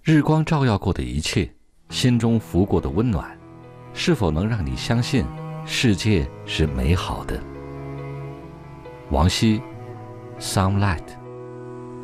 日光照耀过的一切，心中拂过的温暖，是否能让你相信世界是美好的？王希 Sunlight。